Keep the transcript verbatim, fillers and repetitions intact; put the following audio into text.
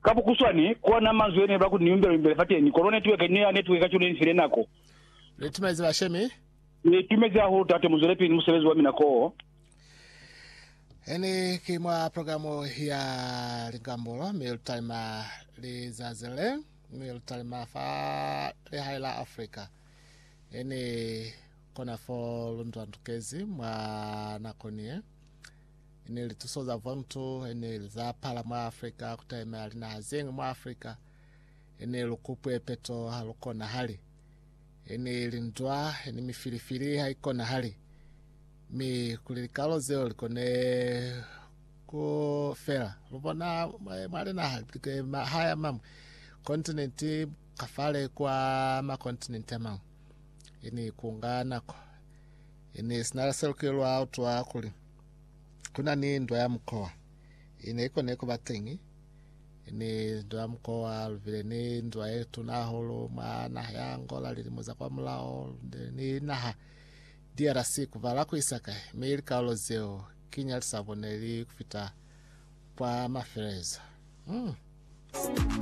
kapo kuswani kuona manzo ene baku niumbere imbere fati ni corona network ni network kacho ni fire nako Letumeze bashemi ni tumeze aho tate muzolepi ni musebezi wa minako ene kimwa programu ya Lingambolo miltalima lizazele miltalima fa le haila Africa ene kona fo lundwantukezi mwa nakonie ene litusoza vontu ene zapala mwa Africa kutaima lina hazengi mwa Africa ene lukupwe peto halukona hali ene lindwa ene mifilifili haikona hali mi kulikalo zeo likone ku fera lubona mwale na haya mamu kontinenti kafale kwa ma kontinenti mamu ini kuungana ko ini sinara selukilwa autu wakuli kuna ni ndo ya mkoa ini iko neko batengi ini ndo ya mkoa vile ni ndo yetu na holo maana ya Angola lilimuza kwa mlao ni naha D R C kuvala kuisaka meili kaulo zeo kinyali saboneli kufita kwa mafereza mm.